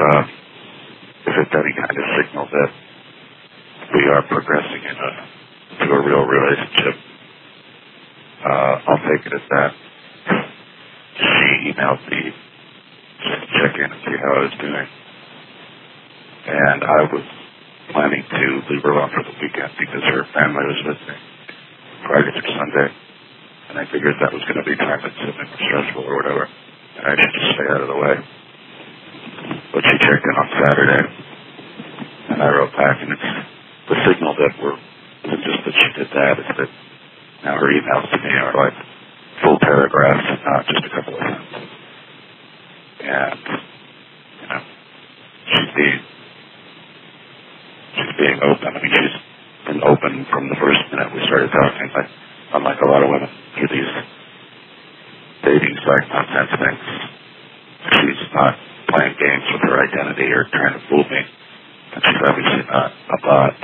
it's any kind of signal that we are progressing to a real relationship, I'll take it as that. She emailed me just to check in and see how I was doing. And I was planning to leave her alone for the weekend because her family was visiting Friday through Sunday. And I figured that was going to be time consuming or stressful or whatever. And I should just stay out of the way. But she checked in on Saturday. And I wrote back, and it's the signal that isn't just that she did that, it's that now her emails to me are like full paragraphs and not just a couple of sentences. And, she's being open. I mean, she's been open from the first minute we started talking. Like, unlike a lot of women through these dating site nonsense things, she's not playing games with her identity or trying to fool me. And she's obviously not a bot.